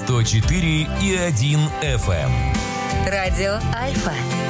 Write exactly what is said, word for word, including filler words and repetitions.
сто четыре и один эф эм. Радио Альфа.